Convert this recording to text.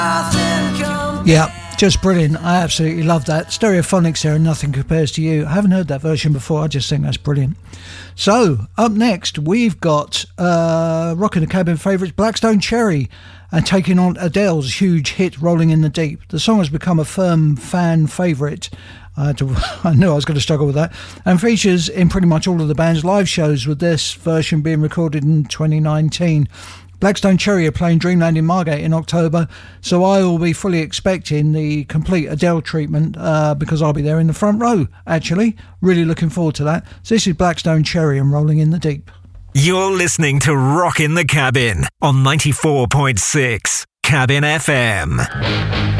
Yeah, just brilliant. I absolutely love that. Stereophonics there and Nothing Compares to You. I haven't heard that version before. I just think that's brilliant. So, up next, we've got Rock in the Cabin favourites Blackstone Cherry and taking on Adele's huge hit Rolling in the Deep. The song has become a firm fan favourite. I knew I was going to struggle with that. And features in pretty much all of the band's live shows, with this version being recorded in 2019. Blackstone Cherry are playing Dreamland in Margate in October, so I will be fully expecting the complete Adele treatment because I'll be there in the front row, actually. Really looking forward to that. So this is Blackstone Cherry and Rolling in the Deep. You're listening to Rock in the Cabin on 94.6 Cabin FM.